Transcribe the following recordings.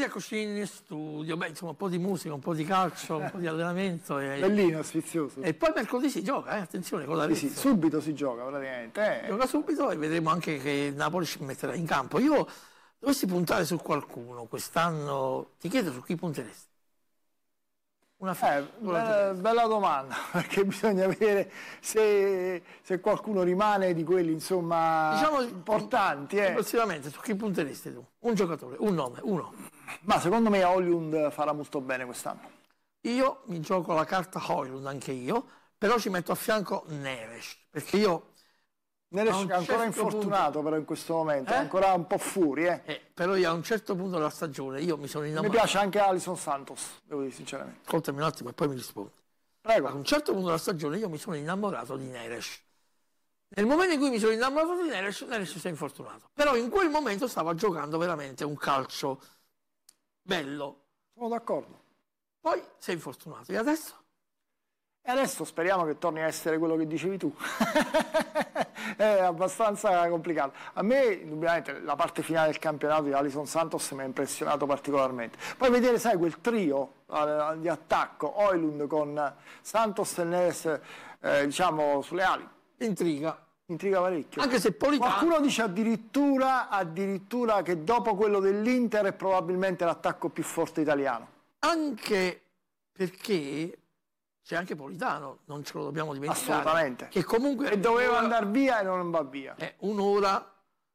sveglia così in studio, beh, insomma, un po' di musica, un po' di calcio, un po' di allenamento. Bellino, sfizioso. E poi mercoledì si gioca, attenzione, con l'Arezzo. Sì, subito si gioca praticamente. Gioca subito e vedremo anche che il Napoli ci metterà in campo. Io dovessi puntare su qualcuno quest'anno, ti chiedo su chi punteresti? Bella domanda, perché bisogna vedere se qualcuno rimane di quelli, insomma, diciamo, importanti. Complessivamente, su chi punteresti tu? Un giocatore, un nome, uno. Ma secondo me Højlund farà molto bene quest'anno. Io mi gioco la carta Højlund, anche io, però ci metto a fianco Neres, perché io... Neres è ancora infortunato però in questo momento, è ancora un po' fuori. Però io a un certo punto della stagione io mi sono innamorato. Mi piace anche Alisson Santos, devo dire sinceramente. Ascoltami un attimo e poi mi rispondi. Prego. A un certo punto della stagione io mi sono innamorato di Neres. Nel momento in cui mi sono innamorato di Neres, Neres si è infortunato. Però in quel momento stava giocando veramente un calcio bello. Sono d'accordo. Poi si è infortunato. E adesso? E adesso speriamo che torni a essere quello che dicevi tu. È abbastanza complicato. A me, indubbiamente, la parte finale del campionato di Alisson Santos mi ha impressionato particolarmente. Poi vedere, sai, quel trio di attacco, Højlund con Santos e Neres, diciamo, sulle ali. Intriga parecchio. Anche se Politano... Qualcuno dice addirittura che dopo quello dell'Inter è probabilmente l'attacco più forte italiano. Anche perché... c'è anche Politano, non ce lo dobbiamo dimenticare. Assolutamente. Che comunque... E doveva andare via e non va via. Un'ora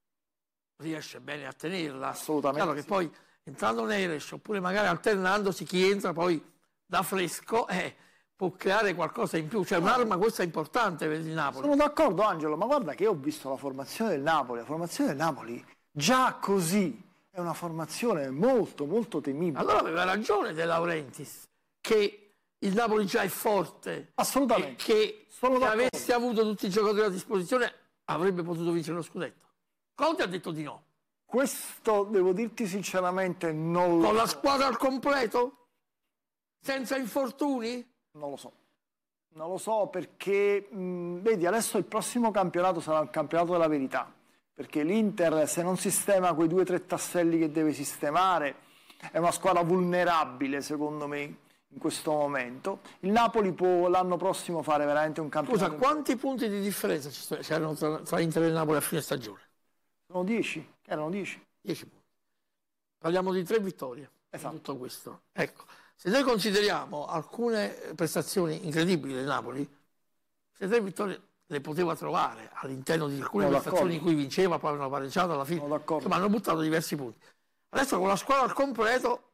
riesce bene a tenerla. Assolutamente. Chiaro che poi entrando Neres oppure magari alternandosi chi entra poi da fresco può creare qualcosa in più. Cioè un'arma questa importante per il Napoli. Sono d'accordo Angelo, ma guarda che io ho visto la formazione del Napoli. La formazione del Napoli già così è una formazione molto molto temibile. Allora aveva ragione De Laurentiis che il Napoli già è forte. Assolutamente. E che se avesse avuto tutti i giocatori a disposizione avrebbe potuto vincere lo scudetto. Conte ha detto di no. Questo devo dirti sinceramente non lo so. Con la squadra al completo? Senza infortuni? Non lo so. Non lo so perché, vedi, adesso il prossimo campionato sarà il campionato della verità. Perché l'Inter, se non sistema quei 2 o 3 tasselli che deve sistemare, è una squadra vulnerabile, secondo me, in questo momento. Il Napoli può l'anno prossimo fare veramente un campionato. Scusa, quanti punti di differenza c'erano tra Inter e Napoli a fine stagione? Sono 10, erano 10. 10 punti. Parliamo di 3 vittorie. Esatto. Tutto questo. Ecco, se noi consideriamo alcune prestazioni incredibili del Napoli, queste 3 vittorie le poteva trovare all'interno di alcune prestazioni in cui vinceva, poi hanno pareggiato alla fine. Ma hanno buttato diversi punti. Adesso con la squadra al completo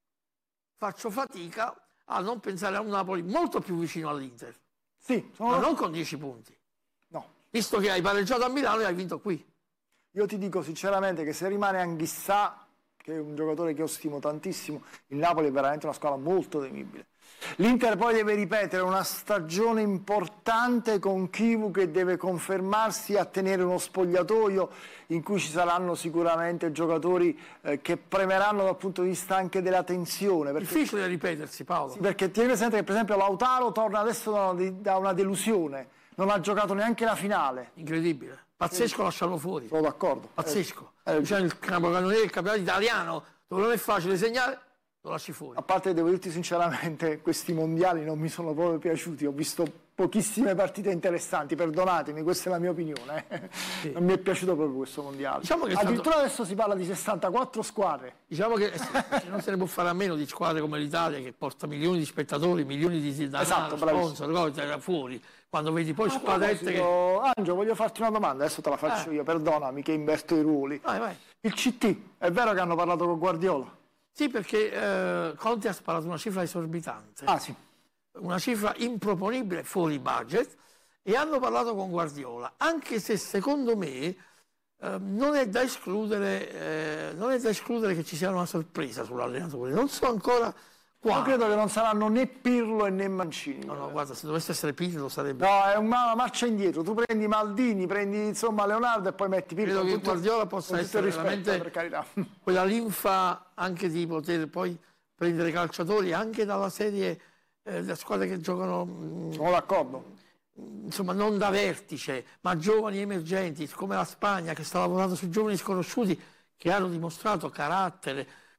faccio fatica a non pensare a un Napoli molto più vicino all'Inter. Sì, ma non con 10 punti. No. Visto che hai pareggiato a Milano e hai vinto qui. Io ti dico sinceramente che se rimane Anghissà, che è un giocatore che io stimo tantissimo, il Napoli è veramente una squadra molto temibile. L'Inter poi deve ripetere una stagione importante con Chivu che deve confermarsi a tenere uno spogliatoio in cui ci saranno sicuramente giocatori che premeranno dal punto di vista anche della tensione. Difficile ripetersi, Paolo. Sì, perché tieni presente che per esempio Lautaro torna adesso da una delusione, non ha giocato neanche la finale. Incredibile, pazzesco lasciarlo fuori. Sono d'accordo. Pazzesco. Cioè il capocannoniere del campionato italiano, dove non è facile segnare, lo lasci fuori. A parte, devo dirti sinceramente, questi mondiali non mi sono proprio piaciuti. Ho visto pochissime partite interessanti, perdonatemi, questa è la mia opinione. Sì. Non mi è piaciuto proprio questo mondiale. Diciamo che addirittura adesso si parla di 64 squadre. Diciamo che non se ne può fare a meno di squadre come l'Italia che porta milioni di spettatori, milioni di danaro, sponsor, fuori. Quando vedi poi squadrette che... Angelo, voglio farti una domanda, adesso te la faccio io, perdonami che inverto i ruoli. Vai. Il CT, è vero che hanno parlato con Guardiola? Sì, perché Conte ha sparato una cifra esorbitante. Ah, sì. Una cifra improponibile, fuori budget, e hanno parlato con Guardiola, anche se secondo me non è da escludere che ci sia una sorpresa sull'allenatore. Non so ancora quale. Io credo che non saranno né Pirlo né Mancini. No, guarda, se dovesse essere Pirlo sarebbe... No, è una marcia indietro. Tu prendi Maldini, prendi insomma Leonardo e poi metti Pirlo. Credo che Guardiola possa essere veramente per carità, quella linfa anche di poter poi prendere calciatori anche dalla serie delle squadre che giocano... Sono d'accordo. Insomma, non da vertice, ma giovani emergenti, come la Spagna che sta lavorando su giovani sconosciuti che hanno dimostrato carattere,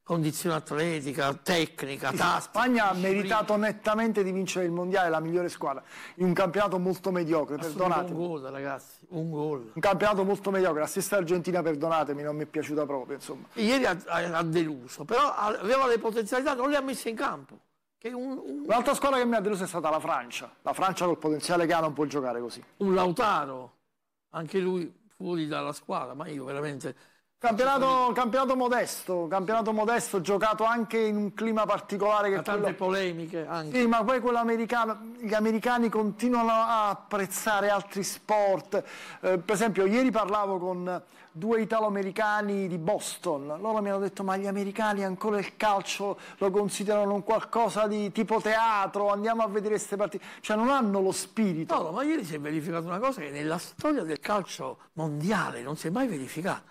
condizione atletica, tecnica, tattica. La Spagna ha meritato nettamente di vincere il mondiale, la migliore squadra, in un campionato molto mediocre, perdonatemi. Un gol, ragazzi, un gol. Un campionato molto mediocre, la stessa Argentina, perdonatemi, non mi è piaciuta proprio, insomma. Ieri ha deluso, però aveva le potenzialità, non le ha messe in campo. Un'altra squadra che mi ha deluso è stata la Francia. La Francia col potenziale che ha non può giocare così. Un Lautaro, anche lui fuori dalla squadra, ma io veramente... Campionato modesto, giocato anche in un clima particolare. Che tante polemiche anche. Sì, ma poi quello americano, gli americani continuano a apprezzare altri sport. Per esempio, ieri parlavo con 2 italo-americani di Boston. Loro mi hanno detto: ma gli americani ancora il calcio lo considerano un qualcosa di tipo teatro, andiamo a vedere queste partite. Cioè non hanno lo spirito. No, ma ieri si è verificata una cosa che nella storia del calcio mondiale non si è mai verificata.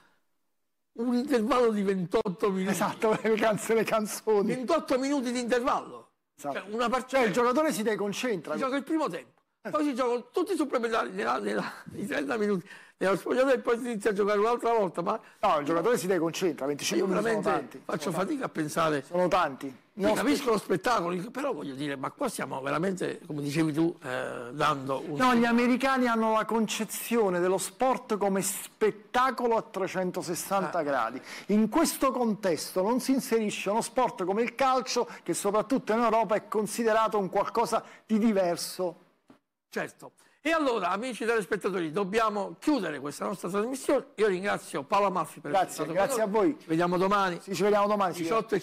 Un intervallo di 28 minuti. Esatto, le canzoni. 28 minuti di intervallo. Esatto. Cioè, una partita, il giocatore si deconcentra. Si gioca il primo tempo, poi si giocano tutti i supplementari i 30 minuti nello spogliatoio e poi si inizia a giocare un'altra volta. Ma no, il giocatore si deconcentra, 25 minuti sono tanti. Faccio fatica a pensare. Sono tanti. Io capisco lo spettacolo, però voglio dire, ma qua stiamo veramente, come dicevi tu, dando un... No, gli americani hanno la concezione dello sport come spettacolo a 360 gradi. In questo contesto non si inserisce uno sport come il calcio, che soprattutto in Europa è considerato un qualcosa di diverso. Certo. E allora, amici telespettatori, dobbiamo chiudere questa nostra trasmissione. Io ringrazio Paolo Amalfi per essere stato con noi. Grazie a voi. Ci vediamo domani. Sì, ci vediamo domani.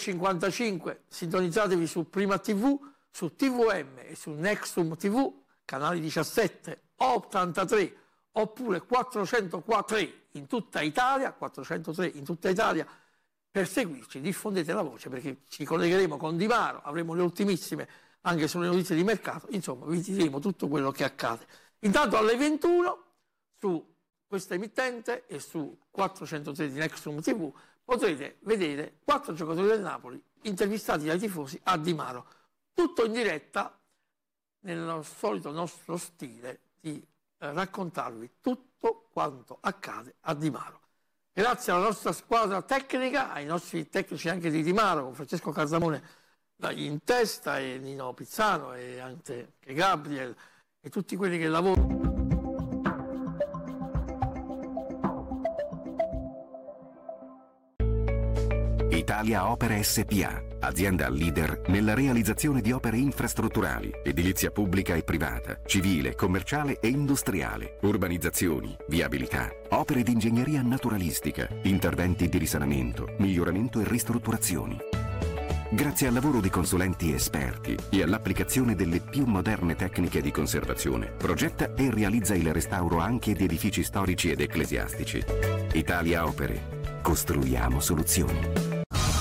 18:55. Sintonizzatevi su Prima TV, su TVM e su Nexum TV, canali 17 o 83, oppure 404 in tutta Italia, 403 in tutta Italia. Per seguirci, diffondete la voce, perché ci collegheremo con Di Maro, avremo le ultimissime anche sulle notizie di mercato, insomma vi diremo tutto quello che accade. Intanto alle 21 su questa emittente e su 403 di Nexum TV potrete vedere 4 giocatori del Napoli intervistati dai tifosi a Di Maro, tutto in diretta nel solito nostro stile di raccontarvi tutto quanto accade a Di Maro. Grazie alla nostra squadra tecnica, ai nostri tecnici anche di Di Maro, con Francesco Carzamone in testa, e Nino Pizzano e anche Gabriel e tutti quelli che lavorano. Italia Opere SPA, azienda leader nella realizzazione di opere infrastrutturali, edilizia pubblica e privata, civile, commerciale e industriale, urbanizzazioni, viabilità, opere di ingegneria naturalistica, interventi di risanamento, miglioramento e ristrutturazioni. Grazie al lavoro di consulenti esperti e all'applicazione delle più moderne tecniche di conservazione, progetta e realizza il restauro anche di edifici storici ed ecclesiastici. Italia Opere. Costruiamo soluzioni.